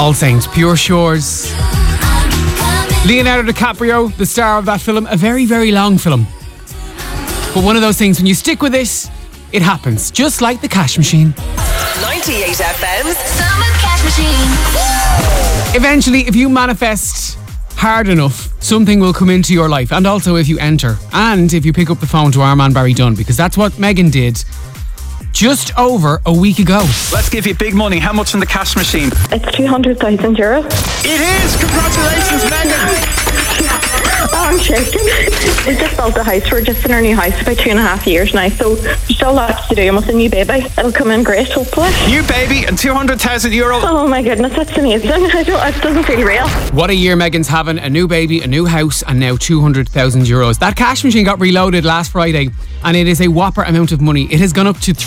All Saints, Pure Shores. Leonardo DiCaprio, the star of that film. A very, very long film. But one of those things, when you stick with it, it happens. Just like the Cash Machine. 98 FM's Summer Cash Machine. Eventually, if you manifest hard enough, something will come into your life. And also if you enter. And if you pick up the phone to our man Barry Dunn. Because that's what Megan did just over a week ago. Let's give you big money. How much in the Cash Machine? It's €200,000. It is! Congratulations, Megan! Oh, I'm shaking. We just built a house. We're just in our new house about 2.5 years now, so there's still lots to do. And with a new baby, it'll come in great, hopefully. New baby and €200,000. Oh my goodness, that's amazing. It doesn't feel real. What a year Megan's having. A new baby, a new house, and now €200,000. That Cash Machine got reloaded last Friday, and it is a whopper amount of money. It has gone up to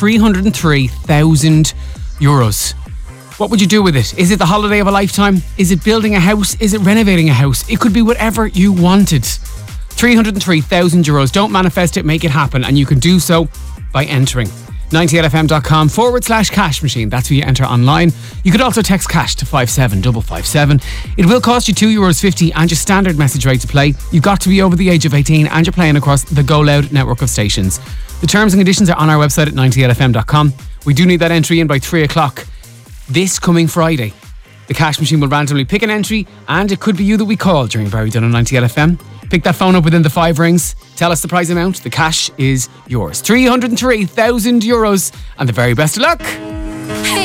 €303,000. What would you do with it? Is it the holiday of a lifetime? Is it building a house? Is it renovating a house? It could be whatever you wanted. €303,000. Don't manifest it, make it happen. And you can do so by entering 98fm.com/cash machine. That's where you enter online. You could also text cash to 57557. It will cost you €2.50 and your standard message rate to play. You've got to be over the age of 18 and you're playing across the Go Loud network of stations. The terms and conditions are on our website at 98fm.com. We do need that entry in by 3 o'clock. This coming Friday, the Cash Machine will randomly pick an entry, and it could be you that we call during Barry Dunn on 98FM. Pick that phone up within the 5 rings. Tell us the prize amount. The cash is yours. €303,000, and the very best of luck.